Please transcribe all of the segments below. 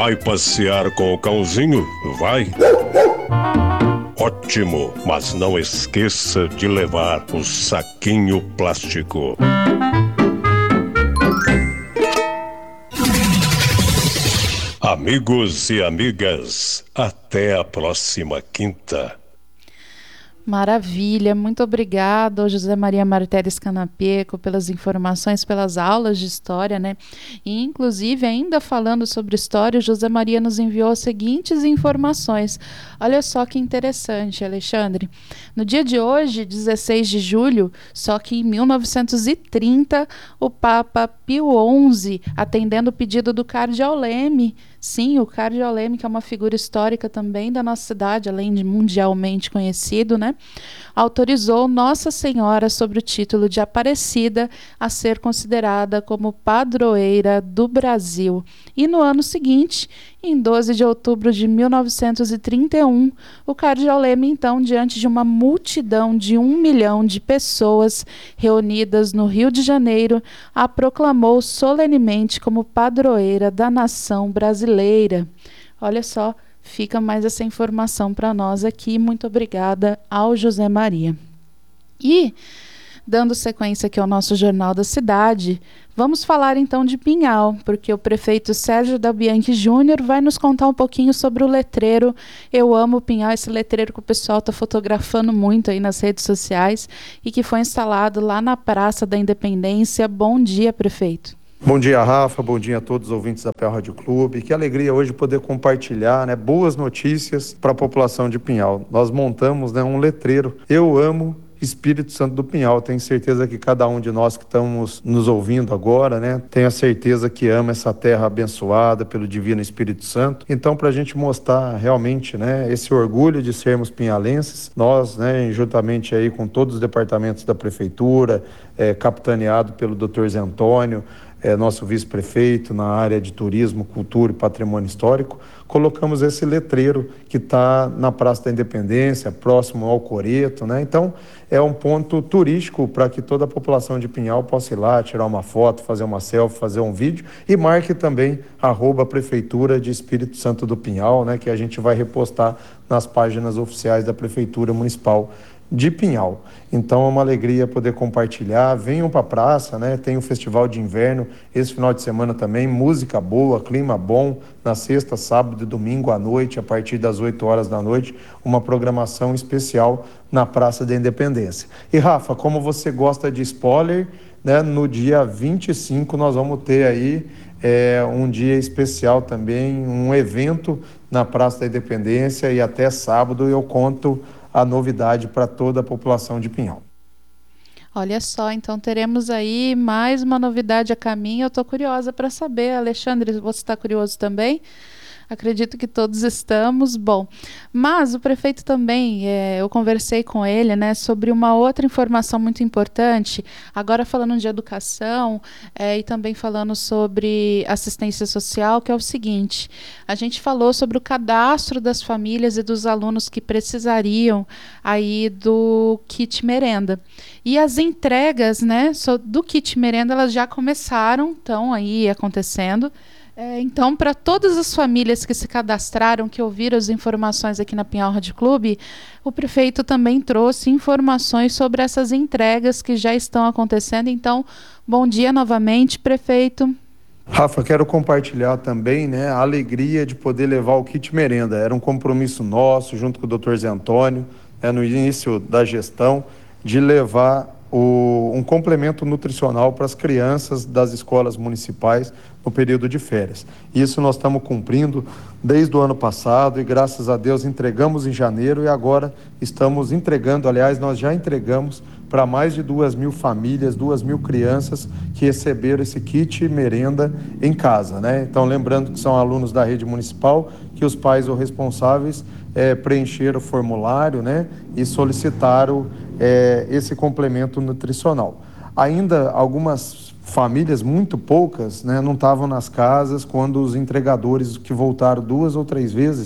Vai passear com o cãozinho? Vai! Ótimo, mas não esqueça de levar o saquinho plástico. Amigos e amigas, até a próxima quinta. Maravilha, muito obrigada, José Maria Marteres Canapeco, pelas informações, pelas aulas de história, né? E, inclusive, ainda falando sobre história, José Maria nos enviou as seguintes informações. Olha só que interessante, Alexandre. No dia de hoje, 16 de julho, só que em 1930, o Papa Pio XI, atendendo o pedido do Cardeal Leme, sim, o Cardeal Leme, que é uma figura histórica também da nossa cidade, além de mundialmente conhecido, né? Autorizou Nossa Senhora sobre o título de Aparecida a ser considerada como padroeira do Brasil. E no ano seguinte, em 12 de outubro de 1931, o Cardeal Leme, então, diante de uma multidão de 1 milhão de pessoas reunidas no Rio de Janeiro, a proclamou solenemente como padroeira da nação brasileira. Olha só, fica mais essa informação para nós aqui. Muito obrigada ao José Maria. E, dando sequência aqui ao nosso Jornal da Cidade, vamos falar então de Pinhal, porque o prefeito Sérgio Dalbianchi Júnior vai nos contar um pouquinho sobre o letreiro Eu Amo Pinhal, esse letreiro que o pessoal está fotografando muito aí nas redes sociais e que foi instalado lá na Praça da Independência. Bom dia, prefeito. Bom dia, Rafa. Bom dia a todos os ouvintes da Pinhal Rádio Clube. Que alegria hoje poder compartilhar, boas notícias para a população de Pinhal. Nós montamos, um letreiro Eu Amo Espírito Santo do Pinhal. Tenho certeza que cada um de nós que estamos nos ouvindo agora, tem a certeza que ama essa terra abençoada pelo Divino Espírito Santo. Então, para a gente mostrar realmente, esse orgulho de sermos pinhalenses, nós, juntamente aí com todos os departamentos da prefeitura, capitaneado pelo Dr. Zé Antônio, nosso vice-prefeito na área de turismo, cultura e patrimônio histórico, colocamos esse letreiro que está na Praça da Independência, próximo ao Coreto, Então, é um ponto turístico para que toda a população de Pinhal possa ir lá, tirar uma foto, fazer uma selfie, fazer um vídeo e marque também @Prefeitura de Espírito Santo do Pinhal, que a gente vai repostar nas páginas oficiais da Prefeitura Municipal de Pinhal. Então é uma alegria poder compartilhar. Venham para a praça, tem o Festival de Inverno esse final de semana também, música boa, clima bom, na sexta, sábado e domingo à noite, a partir das 8 horas da noite, uma programação especial na Praça da Independência. E Rafa, como você gosta de spoiler, no dia 25 nós vamos ter aí um dia especial também, um evento na Praça da Independência, e até sábado eu conto a novidade para toda a população de Pinhal. Olha só, então teremos aí mais uma novidade a caminho. Eu estou curiosa para saber. Alexandre, você está curioso também? Acredito que todos estamos. Bom, mas o prefeito também, eu conversei com ele, sobre uma outra informação muito importante, agora falando de educação e também falando sobre assistência social, que é o seguinte: a gente falou sobre o cadastro das famílias e dos alunos que precisariam aí do kit merenda. E as entregas, do kit merenda, elas já começaram, estão aí acontecendo. Então, para todas as famílias que se cadastraram, que ouviram as informações aqui na Pinhal Rádio Clube, o prefeito também trouxe informações sobre essas entregas que já estão acontecendo. Então, bom dia novamente, prefeito. Rafa, quero compartilhar também a alegria de poder levar o kit merenda. Era um compromisso nosso, junto com o Dr. Zé Antônio, no início da gestão, de levar um complemento nutricional para as crianças das escolas municipais no período de férias. Isso nós estamos cumprindo desde o ano passado e, graças a Deus, entregamos em janeiro e agora estamos entregando, aliás, nós já entregamos para mais de 2.000 famílias, 2.000 crianças que receberam esse kit merenda em casa, Então, lembrando que são alunos da rede municipal, que os pais ou responsáveis preencheram o formulário, e solicitaram esse complemento nutricional. Ainda algumas famílias, muito poucas, não estavam nas casas quando os entregadores, que voltaram 2 ou 3 vezes,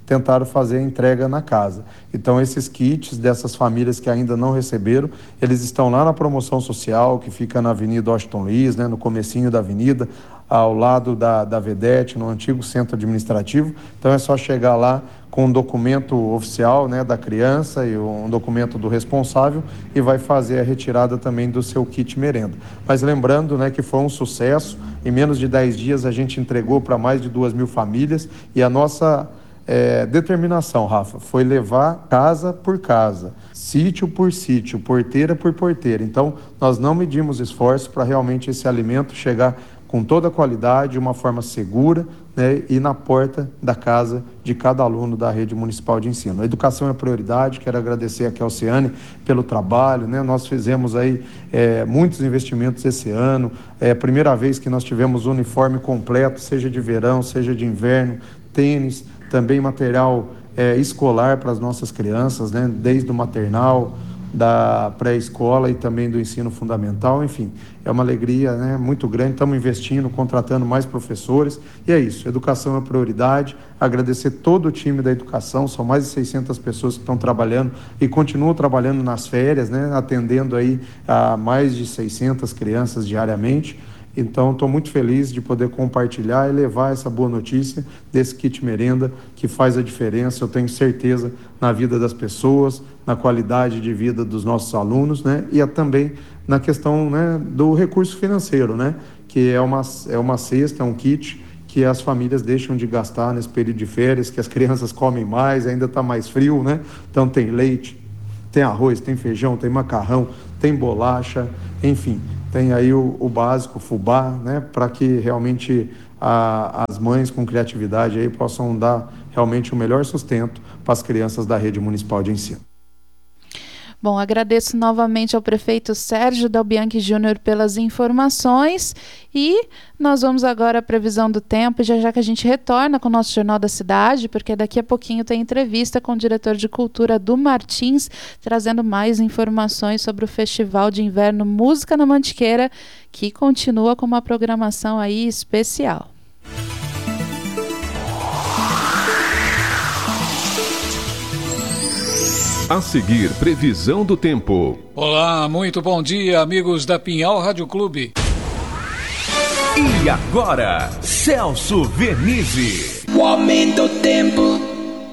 tentaram fazer a entrega na casa. Então, esses kits dessas famílias que ainda não receberam, eles estão lá na promoção social, que fica na Avenida Washington Luiz, né, no comecinho da avenida, ao lado da Vedete, no antigo centro administrativo. Então, é só chegar lá com um documento oficial, né, da criança e um documento do responsável e vai fazer a retirada também do seu kit merenda. Mas lembrando, né, que foi um sucesso, em menos de 10 dias a gente entregou para mais de 2.000 famílias e a nossa determinação, Rafa, foi levar casa por casa, sítio por sítio, porteira por porteira. Então, nós não medimos esforço para realmente esse alimento chegar com toda a qualidade, de uma forma segura, né, e na porta da casa de cada aluno da rede municipal de ensino. A educação é prioridade, quero agradecer aqui ao Ciane pelo trabalho, né, nós fizemos aí muitos investimentos esse ano, primeira vez que nós tivemos uniforme completo, seja de verão, seja de inverno, tênis, também material escolar para as nossas crianças, né, desde o maternal, da pré-escola e também do ensino fundamental. Enfim, é uma alegria, né, muito grande. Estamos investindo, contratando mais professores e é isso, educação é prioridade. Agradecer todo o time da educação, são mais de 600 pessoas que estão trabalhando e continuam trabalhando nas férias, né, atendendo aí a mais de 600 crianças diariamente. Então, estou muito feliz de poder compartilhar e levar essa boa notícia desse kit merenda que faz a diferença, eu tenho certeza, na vida das pessoas, na qualidade de vida dos nossos alunos, né? E também na questão, né, do recurso financeiro, né? Que é uma cesta, é um kit que as famílias deixam de gastar nesse período de férias, que as crianças comem mais, ainda está mais frio, né? Então tem leite, tem arroz, tem feijão, tem macarrão, tem bolacha, enfim, tem aí o básico, fubá, né, para que realmente as mães com criatividade aí possam dar realmente o melhor sustento para as crianças da rede municipal de ensino. Bom, agradeço novamente ao prefeito Sérgio Dalbianchi Júnior pelas informações e nós vamos agora à previsão do tempo, já que a gente retorna com o nosso Jornal da Cidade, porque daqui a pouquinho tem entrevista com o diretor de cultura do Martins, trazendo mais informações sobre o Festival de Inverno Música na Mantiqueira, que continua com uma programação aí especial. A seguir, previsão do tempo. Olá, muito bom dia, amigos da Pinhal Rádio Clube. E agora, Celso Vernizzi. O aumento do tempo.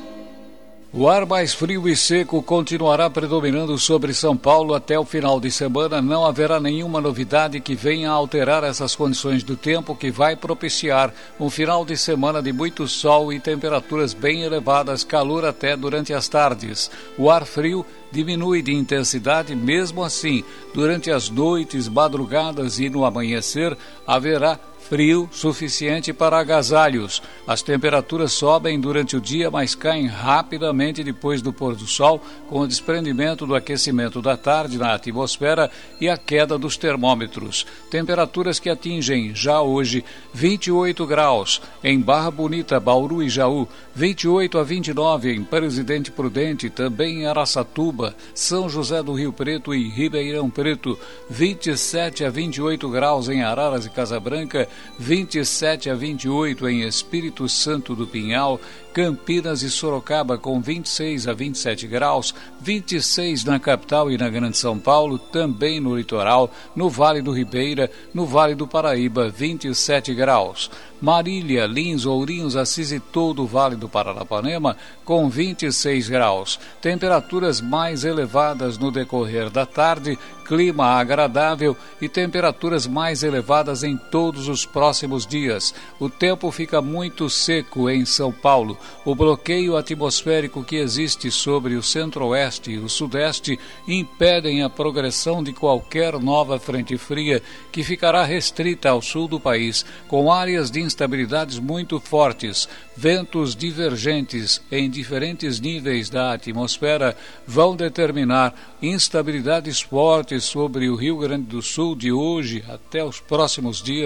O ar mais frio e seco continuará predominando sobre São Paulo até o final de semana. Não haverá nenhuma novidade que venha a alterar essas condições do tempo, que vai propiciar um final de semana de muito sol e temperaturas bem elevadas, calor até durante as tardes. O ar frio diminui de intensidade, mesmo assim, durante as noites, madrugadas e no amanhecer, haverá frio suficiente para agasalhos. As temperaturas sobem durante o dia, mas caem rapidamente depois do pôr do sol, com o desprendimento do aquecimento da tarde na atmosfera e a queda dos termômetros. Temperaturas que atingem já hoje 28 graus em Barra Bonita, Bauru e Jaú, 28 a 29 em Presidente Prudente, também em Araçatuba, São José do Rio Preto e Ribeirão Preto, 27 a 28 graus em Araras e Casabranca, 27 a 28 em Espírito Santo do Pinhal, Campinas e Sorocaba com 26 a 27 graus, 26 na capital e na Grande São Paulo, também no litoral, no Vale do Ribeira, no Vale do Paraíba, 27 graus. Marília, Lins, Ourinhos, Assis e todo o Vale do Paranapanema com 26 graus. Temperaturas mais elevadas no decorrer da tarde, clima agradável e temperaturas mais elevadas em todos os próximos dias. O tempo fica muito seco em São Paulo. O bloqueio atmosférico que existe sobre o centro-oeste e o sudeste impedem a progressão de qualquer nova frente fria que ficará restrita ao sul do país, com áreas de instabilidades muito fortes. Ventos divergentes em diferentes níveis da atmosfera vão determinar instabilidades fortes sobre o Rio Grande do Sul de hoje até os próximos dias,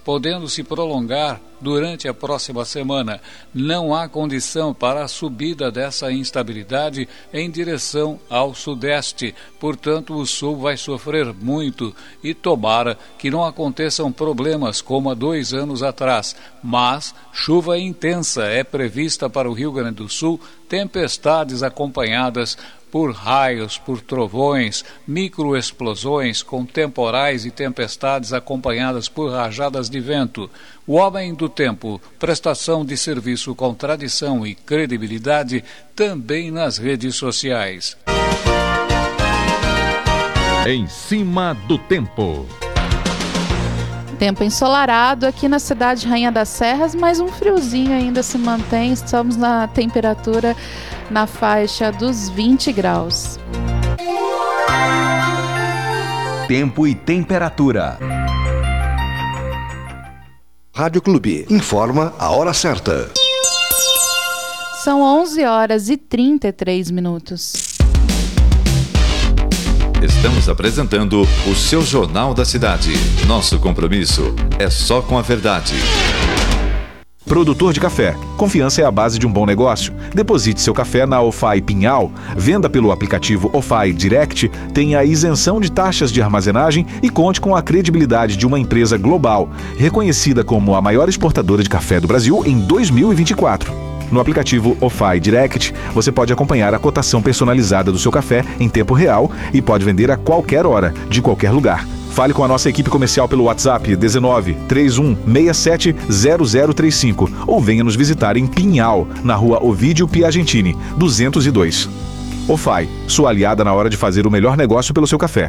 podendo se prolongar durante a próxima semana. Não há condição para a subida dessa instabilidade em direção ao sudeste. Portanto, o sul vai sofrer muito e tomara que não aconteçam problemas como há 2 anos atrás. Mas chuva intensa é prevista para o Rio Grande do Sul, tempestades acompanhadas por raios, por trovões, microexplosões com temporais e tempestades acompanhadas por rajadas de vento. O Homem do Tempo, prestação de serviço com tradição e credibilidade também nas redes sociais. Em cima do tempo. Tempo ensolarado aqui na cidade Rainha das Serras, mas um friozinho ainda se mantém. Estamos na temperatura na faixa dos 20 graus. Tempo e temperatura. Rádio Clube informa a hora certa. São 11 horas e 33 minutos. Estamos apresentando o seu Jornal da Cidade. Nosso compromisso é só com a verdade. Produtor de café. Confiança é a base de um bom negócio. Deposite seu café na OFAI Pinhal, venda pelo aplicativo OFAI Direct, tenha a isenção de taxas de armazenagem e conte com a credibilidade de uma empresa global, reconhecida como a maior exportadora de café do Brasil em 2024. No aplicativo OFAI Direct, você pode acompanhar a cotação personalizada do seu café em tempo real e pode vender a qualquer hora, de qualquer lugar. Fale com a nossa equipe comercial pelo WhatsApp 19 31 67 0035 ou venha nos visitar em Pinhal, na rua Ovídio Piagentini, 202. OFAI, sua aliada na hora de fazer o melhor negócio pelo seu café.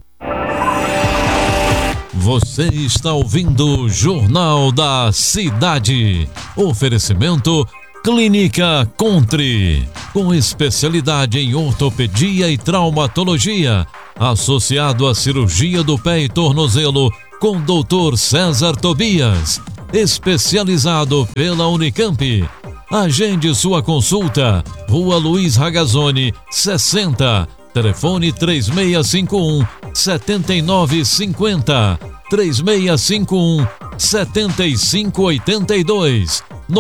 Você está ouvindo o Jornal da Cidade. Oferecimento Clínica Country, com especialidade em ortopedia e traumatologia, associado à cirurgia do pé e tornozelo, com Dr. César Tobias, especializado pela Unicamp. Agende sua consulta, Rua Luiz Ragazzoni, 60, telefone 3651-7950, 3651-7582,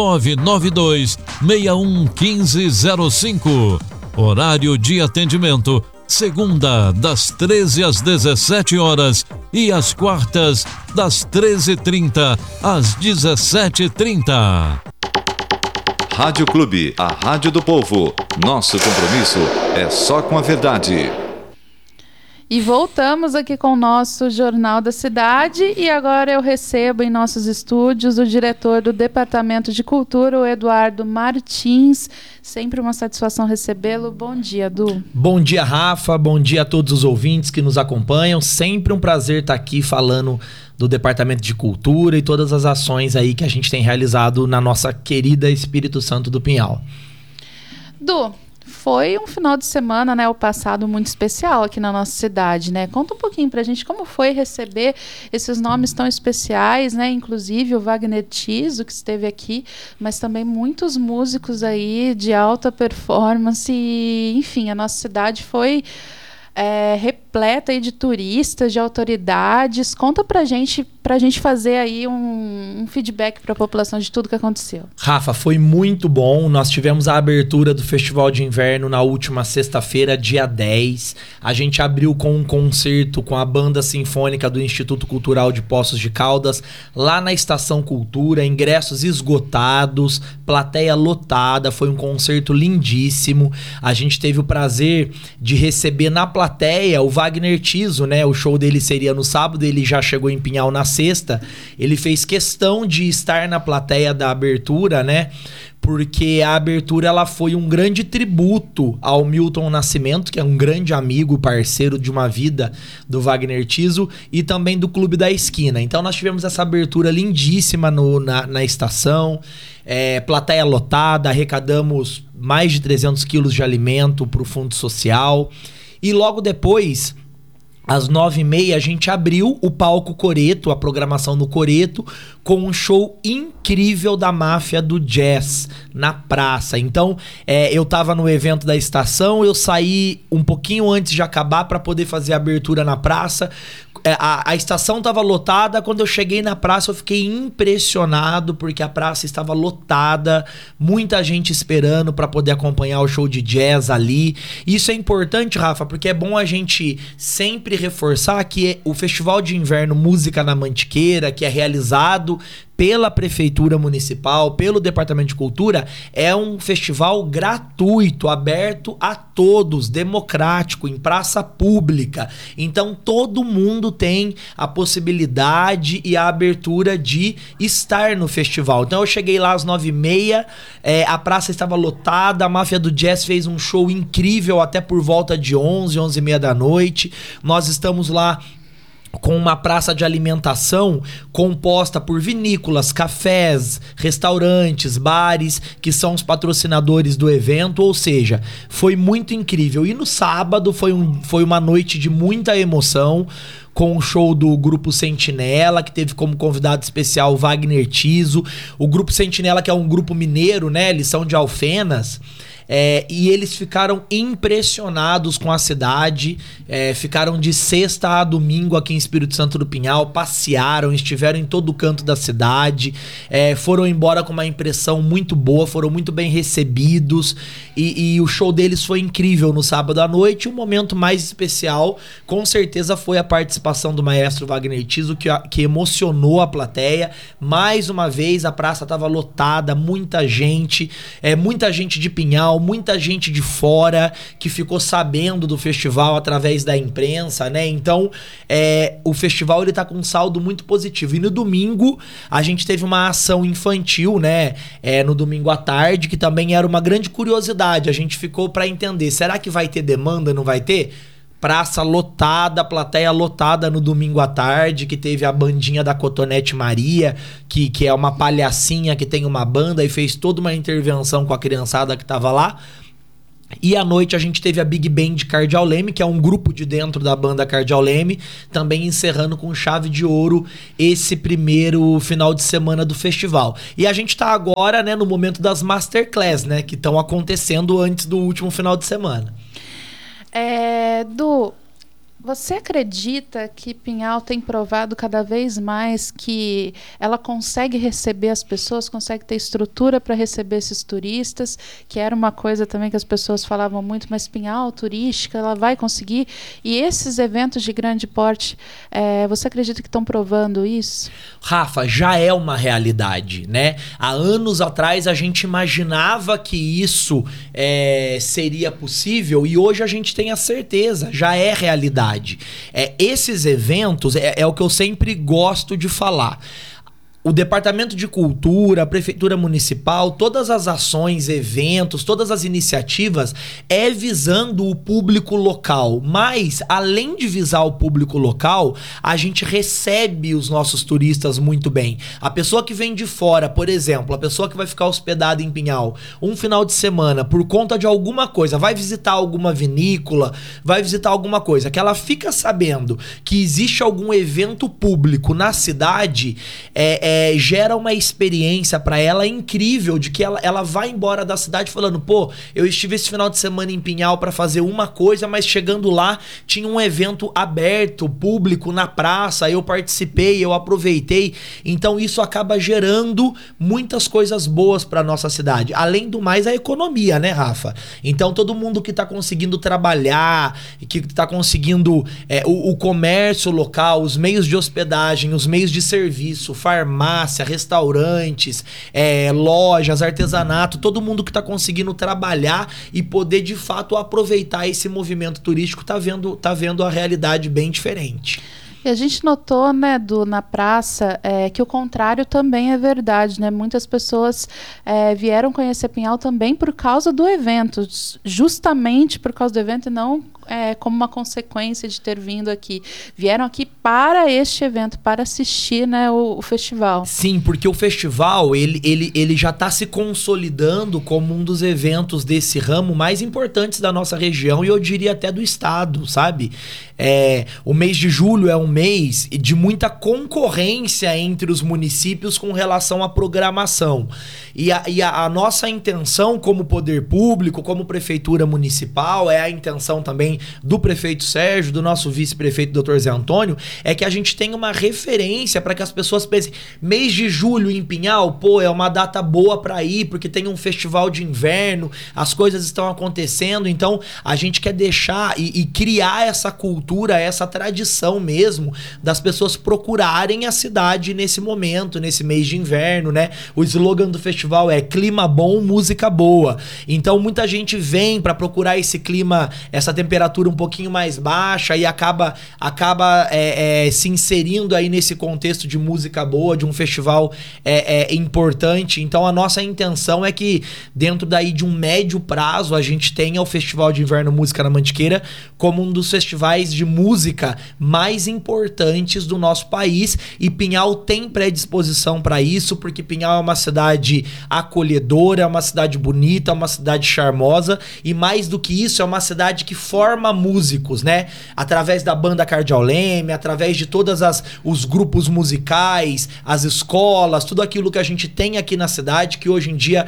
992-611505. Horário de atendimento, segunda das 13 às 17 horas e às quartas das 13h30 às 17h30. Rádio Clube, a rádio do povo. Nosso compromisso é só com a verdade. E voltamos aqui com o nosso Jornal da Cidade e agora eu recebo em nossos estúdios o diretor do Departamento de Cultura, o Eduardo Martins. Sempre uma satisfação recebê-lo. Bom dia, Edu. Bom dia, Rafa. Bom dia a todos os ouvintes que nos acompanham. Sempre um prazer estar aqui falando do Departamento de Cultura e todas as ações aí que a gente tem realizado na nossa querida Espírito Santo do Pinhal. Edu, foi um final de semana, né, o passado muito especial aqui na nossa cidade, né? Conta um pouquinho pra gente como foi receber esses nomes tão especiais, né? Inclusive o Wagner Tiso, que esteve aqui, mas também muitos músicos aí de alta performance. E, enfim, a nossa cidade foi repleta aí de turistas, de autoridades. Conta pra gente fazer aí um feedback pra população de tudo que aconteceu. Rafa, foi muito bom. Nós tivemos a abertura do Festival de Inverno na última sexta-feira, dia 10. A gente abriu com um concerto com a Banda Sinfônica do Instituto Cultural de Poços de Caldas, lá na Estação Cultura, ingressos esgotados, plateia lotada, foi um concerto lindíssimo. A gente teve o prazer de receber na plateia o Wagner Tiso, né? O show dele seria no sábado, ele já chegou em Pinhal na sexta. Ele fez questão de estar na plateia da abertura, né? Porque a abertura ela foi um grande tributo ao Milton Nascimento, que é um grande amigo, parceiro de uma vida do Wagner Tiso, e também do Clube da Esquina. Então nós tivemos essa abertura lindíssima na estação, plateia lotada, arrecadamos mais de 300 quilos de alimento para o Fundo Social. E logo depois, às 9h30, a gente abriu o palco Coreto, a programação no Coreto, com um show incrível da Máfia do Jazz na praça. Então, eu tava no evento da estação, eu saí um pouquinho antes de acabar para poder fazer a abertura na praça. A estação estava lotada. Quando eu cheguei na praça, eu fiquei impressionado, porque a praça estava lotada, muita gente esperando para poder acompanhar o show de jazz ali. Isso é importante, Rafa, porque é bom a gente sempre reforçar que o Festival de Inverno Música na Mantiqueira, que é realizado pela Prefeitura Municipal, pelo Departamento de Cultura, é um festival gratuito, aberto a todos, democrático, em praça pública. Então todo mundo tem a possibilidade e a abertura de estar no festival. Então eu cheguei lá às 9h30, a praça estava lotada, a Máfia do Jazz fez um show incrível até por volta de 11h30 da noite. Nós estamos lá com uma praça de alimentação composta por vinícolas, cafés, restaurantes, bares, que são os patrocinadores do evento, ou seja, foi muito incrível. E no sábado foi uma noite de muita emoção, com o show do Grupo Sentinela, que teve como convidado especial o Wagner Tiso. O Grupo Sentinela, que é um grupo mineiro, né? Eles são de Alfenas. E eles ficaram impressionados com a cidade, ficaram de sexta a domingo aqui em Espírito Santo do Pinhal, passearam, estiveram em todo o canto da cidade, foram embora com uma impressão muito boa, foram muito bem recebidos, e o show deles foi incrível no sábado à noite. O momento mais especial, com certeza, foi a participação do maestro Wagner Tiso, que emocionou a plateia. Mais uma vez, a praça estava lotada, muita gente de Pinhal, muita gente de fora que ficou sabendo do festival através da imprensa, né? Então, o festival ele tá com um saldo muito positivo. E no domingo, a gente teve uma ação infantil, né? No domingo à tarde, que também era uma grande curiosidade. A gente ficou para entender, será que vai ter demanda, não vai ter? Praça lotada, plateia lotada no domingo à tarde, que teve a bandinha da Cotonete Maria, que é uma palhacinha que tem uma banda e fez toda uma intervenção com a criançada que tava lá. E à noite a gente teve a Big Band Cardial Leme, que é um grupo de dentro da banda Cardial Leme, também encerrando com chave de ouro esse primeiro final de semana do festival. E a gente tá agora, né, no momento das Masterclass, né, que estão acontecendo antes do último final de semana. Du, você acredita que Pinhal tem provado cada vez mais que ela consegue receber as pessoas, consegue ter estrutura para receber esses turistas, que era uma coisa também que as pessoas falavam muito, mas Pinhal, turística, ela vai conseguir? E esses eventos de grande porte, você acredita que estão provando isso? Rafa, já é uma realidade, né? Há anos atrás a gente imaginava que isso seria possível, e hoje a gente tem a certeza, já é realidade. Esses eventos é o que eu sempre gosto de falar. O Departamento de Cultura, a Prefeitura Municipal, todas as ações, eventos, todas as iniciativas visando o público local. Mas, além de visar o público local, a gente recebe os nossos turistas muito bem. A pessoa que vem de fora, por exemplo, a pessoa que vai ficar hospedada em Pinhal um final de semana por conta de alguma coisa, vai visitar alguma vinícola, vai visitar alguma coisa, que ela fica sabendo que existe algum evento público na cidade, gera uma experiência para ela incrível, de que ela vai embora da cidade falando, pô, eu estive esse final de semana em Pinhal para fazer uma coisa, mas chegando lá tinha um evento aberto, público, na praça, eu participei, eu aproveitei. Então isso acaba gerando muitas coisas boas para nossa cidade. Além do mais, a economia, né, Rafa? Então todo mundo que tá conseguindo trabalhar, que tá conseguindo o comércio local, os meios de hospedagem, os meios de serviço, farmácia, restaurantes, lojas, artesanato, todo mundo que está conseguindo trabalhar e poder de fato aproveitar esse movimento turístico tá vendo a realidade bem diferente. E a gente notou, né, na praça, que o contrário também é verdade, né? Muitas pessoas vieram conhecer Pinhal também por causa do evento, justamente por causa do evento e não como uma consequência de ter vindo aqui. Vieram aqui para este evento, para assistir, né, o festival. Sim, porque o festival, ele já está se consolidando como um dos eventos desse ramo mais importantes da nossa região e eu diria até do estado, sabe? O mês de julho é um mês de muita concorrência entre os municípios com relação à programação. E a nossa intenção como poder público, como prefeitura municipal, é a intenção também também do prefeito Sérgio, do nosso vice-prefeito Dr. Zé Antônio, é que a gente tem uma referência para que as pessoas pensem, mês de julho em Pinhal, pô, é uma data boa para ir, porque tem um festival de inverno, as coisas estão acontecendo, então a gente quer deixar e criar essa cultura, essa tradição mesmo, das pessoas procurarem a cidade nesse momento, nesse mês de inverno, né? O slogan do festival é clima bom, música boa. Então muita gente vem para procurar esse clima, essa temperatura um pouquinho mais baixa e acaba se inserindo aí nesse contexto de música boa, de um festival importante. Então a nossa intenção é que dentro daí de um médio prazo a gente tenha o Festival de Inverno Música na Mantiqueira como um dos festivais de música mais importantes do nosso país, e Pinhal tem predisposição para isso, porque Pinhal é uma cidade acolhedora, é uma cidade bonita, é uma cidade charmosa, e mais do que isso, é uma cidade que forma músicos, né? Através da banda Cardeal Leme, através de todos os grupos musicais, as escolas, tudo aquilo que a gente tem aqui na cidade, que hoje em dia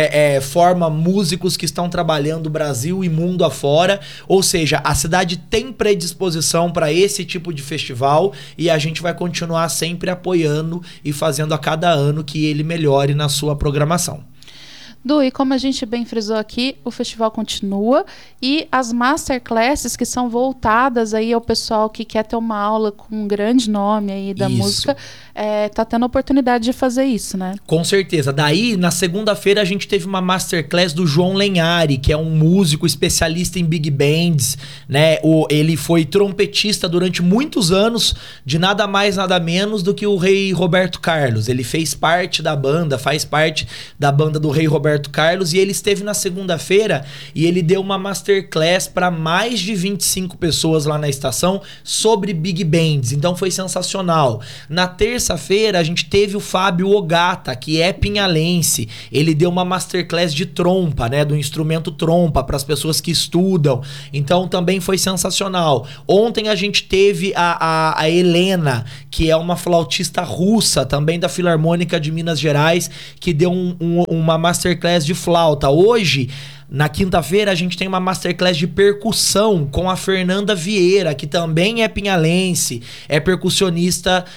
forma músicos que estão trabalhando Brasil e mundo afora. Ou seja, a cidade tem predisposição para esse tipo de festival, e a gente vai continuar sempre apoiando e fazendo a cada ano que ele melhore na sua programação. Du, e como a gente bem frisou aqui, o festival continua, e as masterclasses que são voltadas aí ao pessoal que quer ter uma aula com um grande nome aí da música, tá tendo a oportunidade de fazer isso, né? Com certeza. Daí, na segunda-feira, a gente teve uma masterclass do João Lenhari, que é um músico especialista em big bands, né? Ele foi trompetista durante muitos anos, de nada mais, nada menos do que o Rei Roberto Carlos. Ele fez parte da banda, faz parte da banda do Rei Roberto Carlos, e ele esteve na segunda-feira e ele deu uma masterclass para mais de 25 pessoas lá na estação sobre big bands. Então foi sensacional. Na terça-feira a gente teve o Fábio Ogata, que é pinhalense. Ele deu uma masterclass de trompa, né, do instrumento trompa para as pessoas que estudam. Então também foi sensacional. Ontem a gente teve a Helena, que é uma flautista russa, também da Filarmônica de Minas Gerais, que deu uma masterclass de flauta. Hoje, na quinta-feira, a gente tem uma masterclass de percussão com a Fernanda Vieira, que também é pinhalense, é percussionista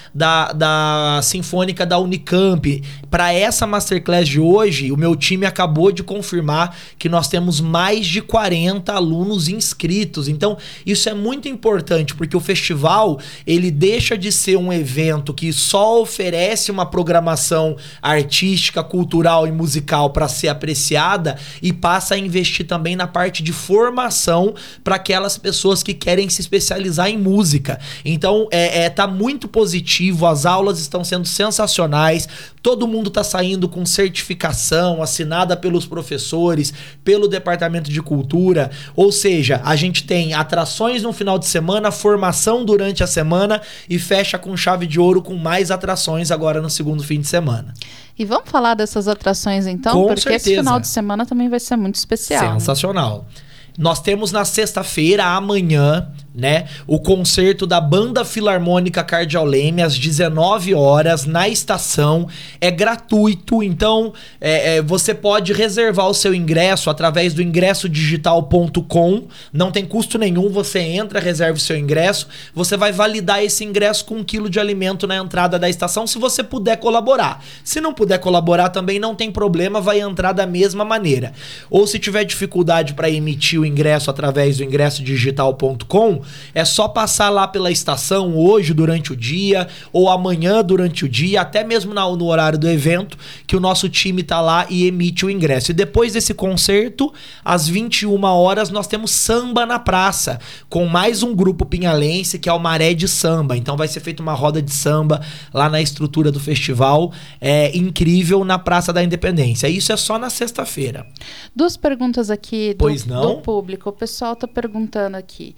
da Sinfônica da Unicamp. Para essa masterclass de hoje, o meu time acabou de confirmar que nós temos mais de 40 alunos inscritos. Então, isso é muito importante, porque o festival, ele deixa de ser um evento que só oferece uma programação artística, cultural e musical para ser apreciada, e passa a investir também na parte de formação para aquelas pessoas que querem se especializar em música. Então, tá muito positivo, as aulas estão sendo sensacionais, todo mundo tá saindo com certificação assinada pelos professores, pelo Departamento de Cultura. Ou seja, a gente tem atrações no final de semana, formação durante a semana, e fecha com chave de ouro com mais atrações agora no segundo fim de semana. E vamos falar dessas atrações então? Com porque certeza. Esse final de semana também vai ser muito especial. Sensacional. Nós temos na sexta-feira, amanhã, né, o concerto da Banda Filarmônica Cardeal Leme às 19 horas na estação. É gratuito, então você pode reservar o seu ingresso através do ingressodigital.com. Não tem custo nenhum, você entra, reserva o seu ingresso, você vai validar esse ingresso com 1 quilo de alimento na entrada da estação, se você puder colaborar. Se não puder colaborar também não tem problema, vai entrar da mesma maneira. Ou se tiver dificuldade para emitir o ingresso através do ingressodigital.com, é só passar lá pela estação hoje durante o dia, ou amanhã durante o dia, até mesmo no horário do evento, que o nosso time tá lá e emite o ingresso. E depois desse concerto, às 21 horas, nós temos samba na praça, com mais um grupo pinhalense, que é o Maré de Samba. Então vai ser feita uma roda de samba lá na estrutura do festival, incrível, na Praça da Independência. Isso é só na sexta-feira. 2 perguntas aqui do público. O pessoal tá perguntando aqui.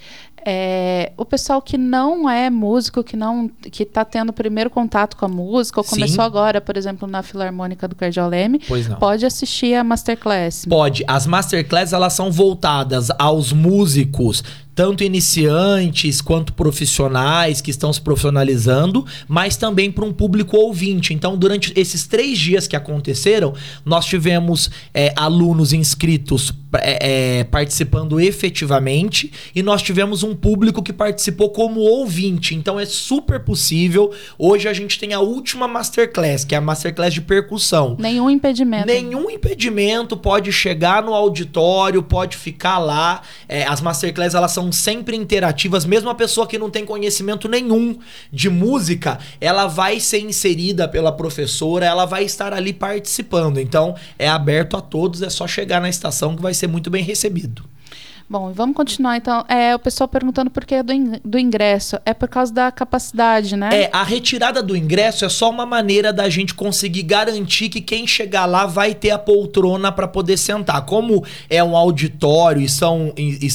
O pessoal que não é músico, que tá tendo o primeiro contato com a música, ou começou agora, por exemplo, na Filarmônica do Cardeal Leme, pode assistir a masterclass? Pode. As masterclass, elas são voltadas aos músicos tanto iniciantes quanto profissionais que estão se profissionalizando, mas também para um público ouvinte. Então, durante esses 3 dias que aconteceram, nós tivemos alunos inscritos participando efetivamente, e nós tivemos um público que participou como ouvinte. Então é super possível. Hoje a gente tem a última Masterclass, que é a Masterclass de percussão. Nenhum impedimento, pode chegar no auditório, pode ficar lá. As Masterclass, elas são sempre interativas. Mesmo a pessoa que não tem conhecimento nenhum de música, ela vai ser inserida pela professora, ela vai estar ali participando. Então é aberto a todos, é só chegar na estação que vai ser muito bem recebido. Bom, vamos continuar então. O pessoal perguntando por que do ingresso. É por causa da capacidade, né? A retirada do ingresso é só uma maneira da gente conseguir garantir que quem chegar lá vai ter a poltrona para poder sentar. Como é um auditório e são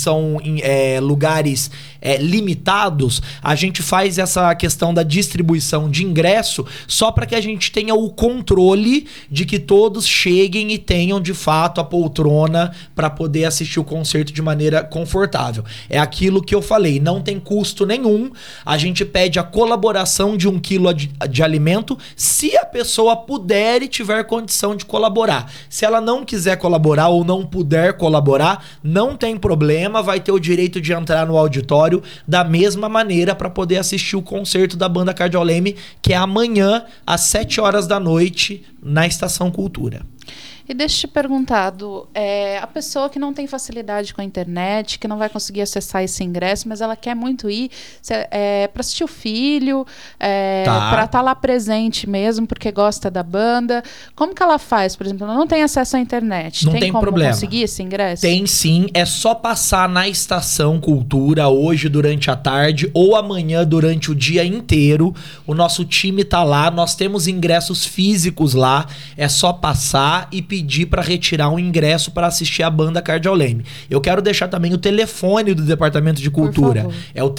lugares limitados, a gente faz essa questão da distribuição de ingresso só para que a gente tenha o controle de que todos cheguem e tenham de fato a poltrona para poder assistir o concerto de maneira confortável. É aquilo que eu falei, não tem custo nenhum. A gente pede a colaboração de 1 quilo de alimento se a pessoa puder e tiver condição de colaborar. Se ela não quiser colaborar ou não puder colaborar, não tem problema, vai ter o direito de entrar no auditório da mesma maneira para poder assistir o concerto da Banda Cardioleme, que é amanhã às 7 horas da noite na Estação Cultura. E deixa eu te perguntar, Du, a pessoa que não tem facilidade com a internet, que não vai conseguir acessar esse ingresso, mas ela quer muito ir para assistir o filho, para estar lá presente mesmo, porque gosta da banda. Como que ela faz, por exemplo? Ela não tem acesso à internet. Não tem como problema. Conseguir esse ingresso? Tem sim, é só passar na Estação Cultura hoje durante a tarde ou amanhã durante o dia inteiro. O nosso time tá lá, nós temos ingressos físicos lá, é só passar e pedir para retirar um ingresso para assistir a Banda Cardioleme. Eu quero deixar também o telefone do Departamento de Cultura. É o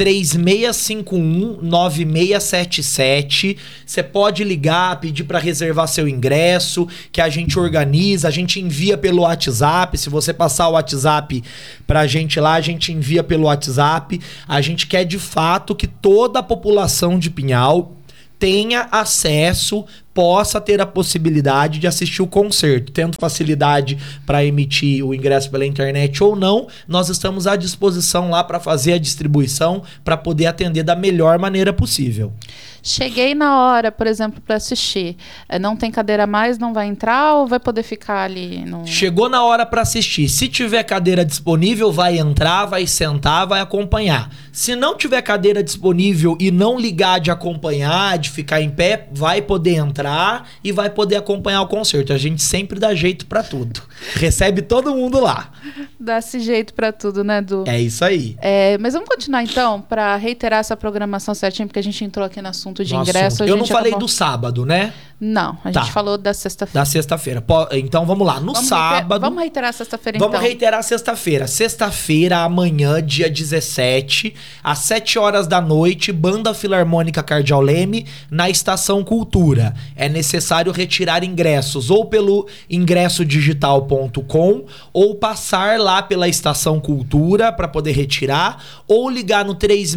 3651-9677. Você pode ligar, pedir para reservar seu ingresso, que a gente organiza, a gente envia pelo WhatsApp. Se você passar o WhatsApp pra gente lá, a gente envia pelo WhatsApp. A gente quer de fato que toda a população de Pinhal tenha acesso, possa ter a possibilidade de assistir o concerto. Tendo facilidade para emitir o ingresso pela internet ou não, nós estamos à disposição lá para fazer a distribuição, para poder atender da melhor maneira possível. Cheguei na hora, por exemplo, para assistir. Não tem cadeira mais, não vai entrar ou vai poder ficar ali? Chegou na hora para assistir. Se tiver cadeira disponível, vai entrar, vai sentar, vai acompanhar. Se não tiver cadeira disponível e não ligar de acompanhar, de ficar em pé, vai poder entrar e vai poder acompanhar o concerto. A gente sempre dá jeito para tudo. Recebe todo mundo lá. Dá-se jeito para tudo, né, Du? É isso aí. Mas vamos continuar então, para reiterar essa programação certinho, porque a gente entrou aqui no assunto de ingresso. Eu não falei do sábado, né? Não, a gente falou da sexta-feira. Da sexta-feira. Então vamos lá. Sábado. Vamos reiterar a sexta-feira então. Vamos reiterar a sexta-feira. Sexta-feira, amanhã, dia 17, às 7 horas da noite, Banda Filarmônica Cardioleme, na Estação Cultura. É necessário retirar ingressos ou pelo ingressodigital.com ou passar lá pela Estação Cultura para poder retirar, ou ligar no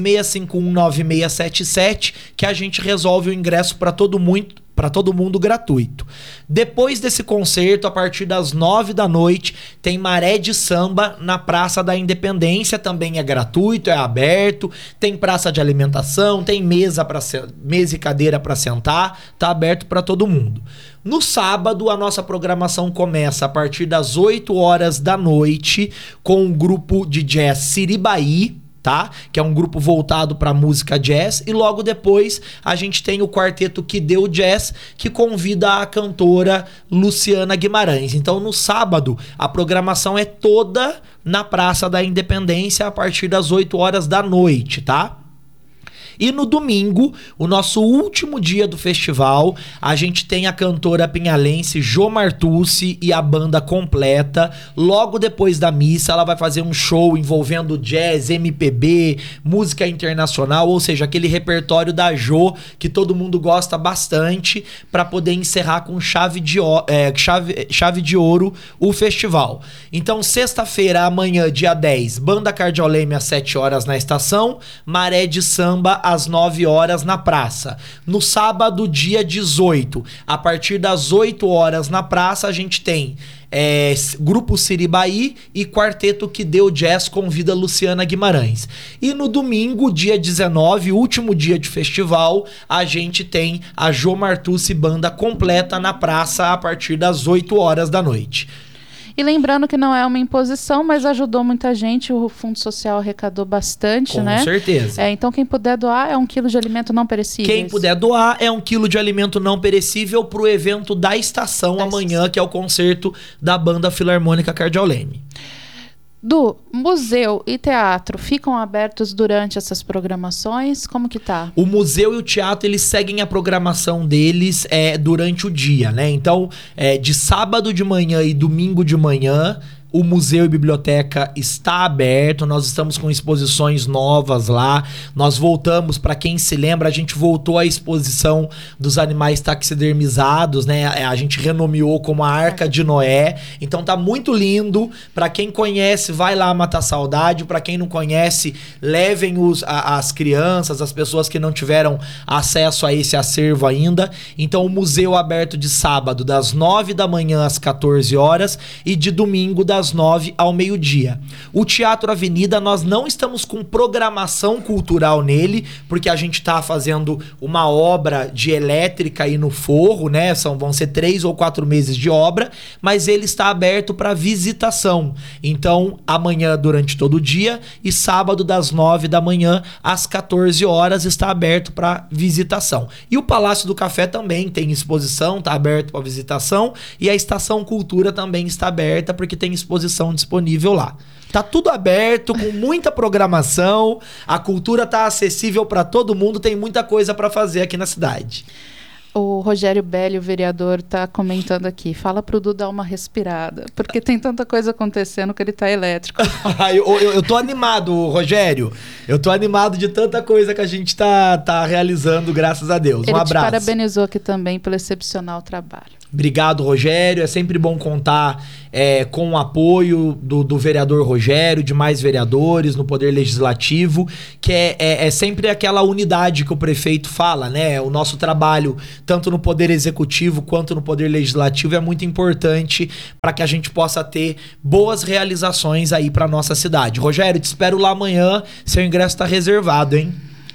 3651-9677 que a gente resolve o ingresso para todo mundo gratuito. Depois desse concerto, a partir das 9 da noite, tem Maré de Samba na Praça da Independência, também é gratuito, é aberto, tem praça de alimentação, tem mesa e cadeira para sentar, tá aberto para todo mundo. No sábado, a nossa programação começa a partir das 8 horas da noite com o grupo de jazz Siribaí, tá? Que é um grupo voltado para música jazz, e logo depois a gente tem o quarteto Que Deu Jazz, que convida a cantora Luciana Guimarães. Então no sábado a programação é toda na Praça da Independência a partir das 8 horas da noite, tá? E no domingo, o nosso último dia do festival, a gente tem a cantora pinhalense Jo Martucci e a banda completa. Logo depois da missa, ela vai fazer um show envolvendo jazz, MPB, música internacional, ou seja, aquele repertório da Jo que todo mundo gosta bastante, para poder encerrar com chave de ouro o festival. Então, sexta-feira, amanhã, dia 10, Banda Cardioleme às 7 horas na estação, Maré de Samba às 9 horas na praça. No sábado, dia 18, a partir das 8 horas na praça, a gente tem Grupo Siribaí e Quarteto Que Deu Jazz convida Luciana Guimarães. E no domingo, dia 19, último dia de festival, a gente tem a Jo Martucci banda completa na praça a partir das 8 horas da noite. E lembrando que não é uma imposição, mas ajudou muita gente, o Fundo Social arrecadou bastante, né? Com certeza. Então quem puder doar é 1 quilo de alimento não perecível. Quem puder doar é 1 quilo de alimento não perecível pro evento da estação amanhã, que é o concerto da Banda Filarmônica Cardioleme. Museu e teatro ficam abertos durante essas programações? Como que tá? O museu e o teatro, eles seguem a programação deles durante o dia, né? Então, de sábado de manhã e domingo de manhã, o museu e biblioteca está aberto, nós estamos com exposições novas lá, nós voltamos, para quem se lembra, a gente voltou à exposição dos animais taxidermizados, né? A gente renomeou como a Arca de Noé, então tá muito lindo. Para quem conhece, vai lá matar saudade. Para quem não conhece, levem as crianças, as pessoas que não tiveram acesso a esse acervo ainda. Então o museu aberto de sábado das 9 da manhã às 14 horas e de domingo das 9 ao meio-dia. O Teatro Avenida, nós não estamos com programação cultural nele, porque a gente está fazendo uma obra de elétrica aí no forro, né? Vão ser 3 ou 4 meses de obra, mas ele está aberto para visitação. Então, amanhã durante todo o dia e sábado das 9 da manhã às 14 horas está aberto para visitação. E o Palácio do Café também tem exposição, está aberto para visitação, e a Estação Cultura também está aberta, porque tem exposição disponível lá. Tá tudo aberto, com muita programação, a cultura tá acessível para todo mundo, tem muita coisa para fazer aqui na cidade. O Rogério Belli, o vereador, tá comentando aqui. Fala pro Du dar uma respirada, porque tem tanta coisa acontecendo que ele tá elétrico. eu tô animado, Rogério. Eu tô animado de tanta coisa que a gente tá realizando, graças a Deus. Um abraço. Ele te parabenizou aqui também pelo excepcional trabalho. Obrigado, Rogério. É sempre bom contar com o apoio do vereador Rogério, de mais vereadores no Poder Legislativo, que é sempre aquela unidade que o prefeito fala, né? O nosso trabalho, tanto no Poder Executivo quanto no Poder Legislativo, é muito importante para que a gente possa ter boas realizações aí para nossa cidade. Rogério, te espero lá amanhã. Seu ingresso está reservado, hein?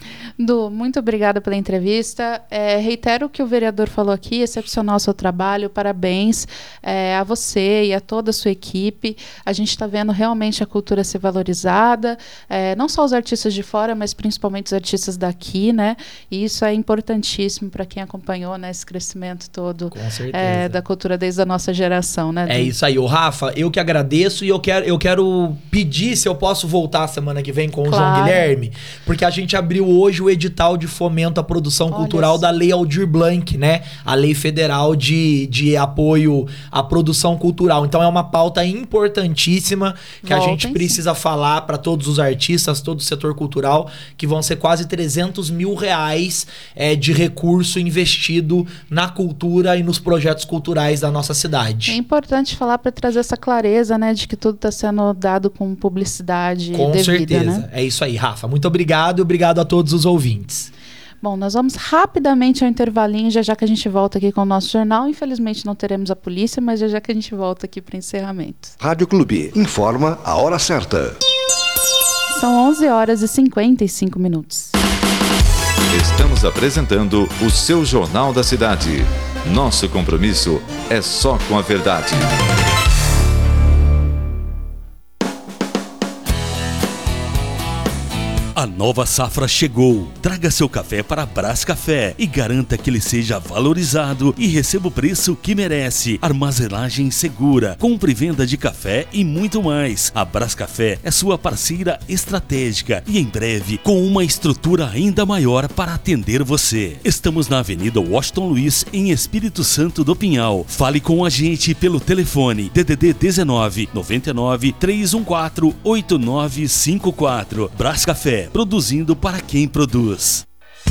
Du, muito obrigada pela entrevista. Reitero o que o vereador falou aqui, excepcional o seu trabalho, parabéns a você e a toda a sua equipe. A gente está vendo realmente a cultura ser valorizada, não só os artistas de fora, mas principalmente os artistas daqui, né? E isso é importantíssimo para quem acompanhou, né, esse crescimento todo da cultura desde a nossa geração, né? É isso aí. Ô, Rafa, eu que agradeço, e eu quero pedir se eu posso voltar semana que vem com o João Guilherme, porque a gente abriu hoje o edital de fomento à produção cultural da Lei Aldir Blanc, né? A Lei Federal de apoio à produção cultural. Então é uma pauta importantíssima que a gente precisa falar para todos os artistas, todo o setor cultural, que vão ser quase 300 mil reais de recurso investido na cultura e nos projetos culturais da nossa cidade. É importante falar para trazer essa clareza, né? De que tudo está sendo dado com publicidade devida, com certeza, né? É isso aí, Rafa. Muito obrigado e obrigado a todos os ouvintes. Bom, nós vamos rapidamente ao intervalinho, já que a gente volta aqui com o nosso jornal. Infelizmente não teremos a polícia, mas já que a gente volta aqui para o encerramento. Rádio Clube informa a hora certa. São 11 horas e 55 minutos. Estamos apresentando o seu Jornal da Cidade. Nosso compromisso é só com a verdade. A A nova safra chegou. Traga seu café para Brascafé e garanta que ele seja valorizado e receba o preço que merece. Armazenagem segura, compra e venda de café e muito mais. A Brascafé é sua parceira estratégica e em breve com uma estrutura ainda maior para atender você. Estamos na Avenida Washington Luiz, em Espírito Santo do Pinhal. Fale com a gente pelo telefone DDD 19 99 314 8954. Brascafé, produzindo para quem produz.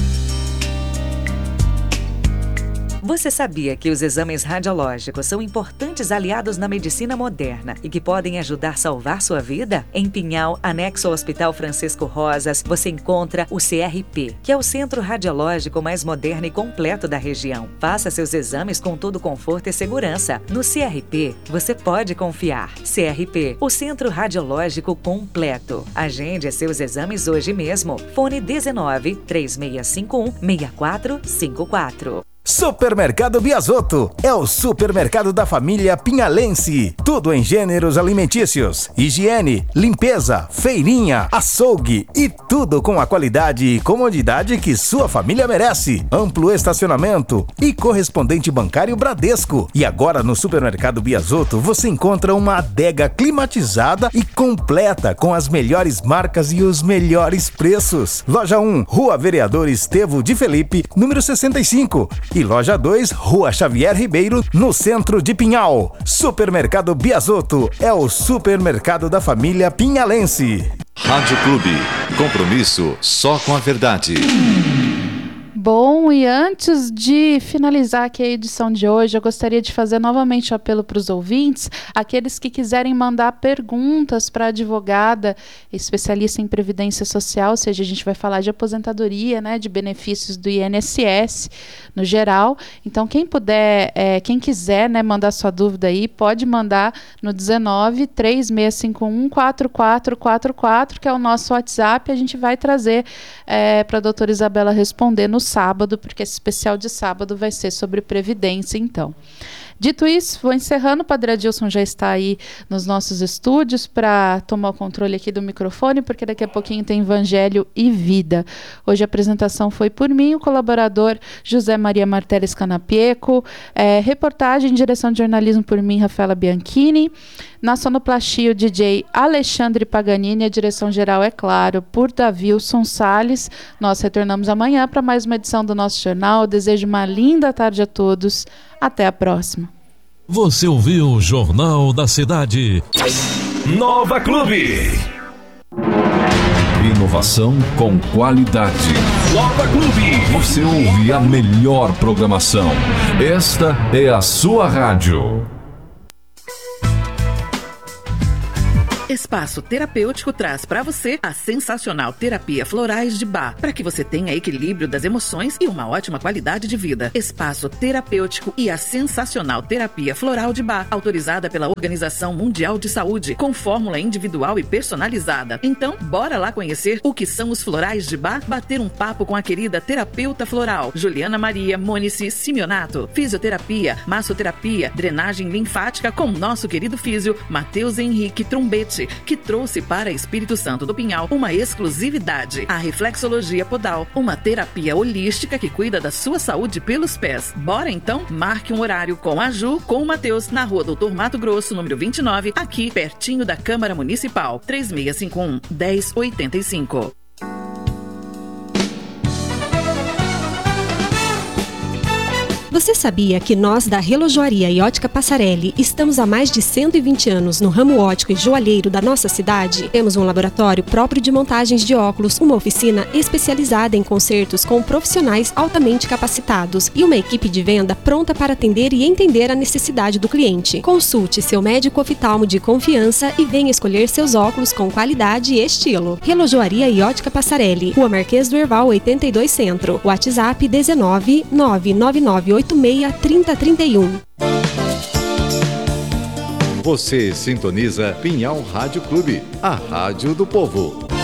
Você sabia que os exames radiológicos são importantes aliados na medicina moderna e que podem ajudar a salvar sua vida? Em Pinhal, anexo ao Hospital Francisco Rosas, você encontra o CRP, que é o centro radiológico mais moderno e completo da região. Faça seus exames com todo conforto e segurança. No CRP, você pode confiar. CRP, o centro radiológico completo. Agende seus exames hoje mesmo. Fone 19 3651 6454. Supermercado Biasotto é o supermercado da família pinhalense. Tudo em gêneros alimentícios, higiene, limpeza, feirinha, açougue e tudo com a qualidade e comodidade que sua família merece. Amplo estacionamento e correspondente bancário Bradesco. E agora no Supermercado Biasotto você encontra uma adega climatizada e completa com as melhores marcas e os melhores preços. Loja 1, Rua Vereador Estevo de Felipe, número 65. E Loja 2, Rua Xavier Ribeiro, no centro de Pinhal. Supermercado Biasotto é o supermercado da família pinhalense. Rádio Clube, compromisso só com a verdade. Bom, e antes de finalizar aqui a edição de hoje, eu gostaria de fazer novamente um apelo para os ouvintes, aqueles que quiserem mandar perguntas para a advogada especialista em previdência social, ou seja, a gente vai falar de aposentadoria, né, de benefícios do INSS no geral. Então, quem puder, quem quiser, né, mandar sua dúvida aí, pode mandar no 19 3651 4444, que é o nosso WhatsApp. A gente vai trazer para a doutora Isabela responder no sábado, porque esse especial de sábado vai ser sobre previdência, então. Dito isso, vou encerrando. O Padre Adilson já está aí nos nossos estúdios para tomar o controle aqui do microfone, porque daqui a pouquinho tem Evangelho e Vida. Hoje a apresentação foi por mim, o colaborador José Maria Marteles Canapieco, reportagem e direção de jornalismo por mim, Rafaela Bianchini, na sonoplastia o DJ Alexandre Paganini, a direção geral, é claro, por Davilson Salles. Nós retornamos amanhã para mais uma edição do nosso jornal. Eu desejo uma linda tarde a todos. Até a próxima. Você ouviu o Jornal da Cidade. Nova Clube. Inovação com qualidade. Nova Clube. Você ouve a melhor programação. Esta é a sua rádio. Espaço Terapêutico traz para você a sensacional terapia Florais de Bach, para que você tenha equilíbrio das emoções e uma ótima qualidade de vida. Espaço Terapêutico e a sensacional terapia floral de Bach, autorizada pela Organização Mundial de Saúde, com fórmula individual e personalizada. Então, bora lá conhecer o que são os Florais de Bach, bater um papo com a querida terapeuta floral, Juliana Maria Mônice Simeonato. Fisioterapia, massoterapia, drenagem linfática com nosso querido físio, Matheus Henrique Trombete, que trouxe para Espírito Santo do Pinhal uma exclusividade, a reflexologia podal, uma terapia holística que cuida da sua saúde pelos pés. Bora então? Marque um horário com a Ju, com o Matheus, na rua Doutor Mato Grosso, número 29, aqui pertinho da Câmara Municipal, 3651-1085. Você sabia que nós da Relojoaria e Ótica Passarelli estamos há mais de 120 anos no ramo óptico e joalheiro da nossa cidade? Temos um laboratório próprio de montagens de óculos, uma oficina especializada em consertos com profissionais altamente capacitados e uma equipe de venda pronta para atender e entender a necessidade do cliente. Consulte seu médico oftalmo de confiança e venha escolher seus óculos com qualidade e estilo. Relojoaria e Ótica Passarelli, Rua Marquês do Herval 82 Centro, WhatsApp 19 99986 3031. Você sintoniza Pinhal Rádio Clube, a rádio do povo.